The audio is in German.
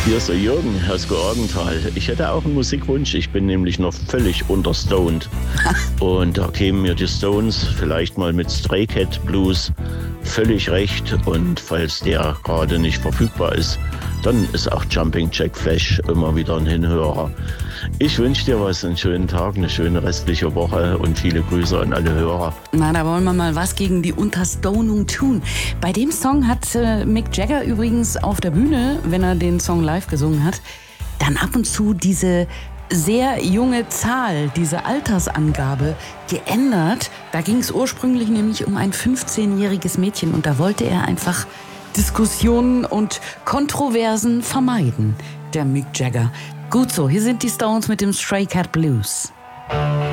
Hier ist der Jürgen aus Georgenthal. Ich hätte auch einen Musikwunsch. Ich bin nämlich noch völlig unterstoned. Und da kämen mir die Stones vielleicht mal mit Stray Cat Blues völlig recht. Und falls der gerade nicht verfügbar ist, dann ist auch Jumping Jack Flash immer wieder ein Hinhörer. Ich wünsche dir was, einen schönen Tag, eine schöne restliche Woche und viele Grüße an alle Hörer. Na, da wollen wir mal was gegen die Unterstonung tun. Bei dem Song hat Mick Jagger übrigens auf der Bühne, wenn er den Song live gesungen hat, dann ab und zu diese sehr junge Zahl, diese Altersangabe geändert. Da ging es ursprünglich nämlich um ein 15-jähriges Mädchen und da wollte er einfach Diskussionen und Kontroversen vermeiden, der Mick Jagger. Gut so, hier sind die Stones mit dem Stray Cat Blues.